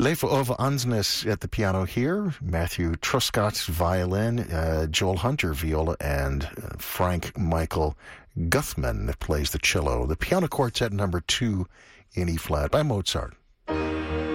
Leif Ove Ansnes at the piano here, Matthew Truscott violin, Joel Hunter viola, and Frank Michael Guthman plays the cello. The piano quartet number 2 in E-flat by Mozart.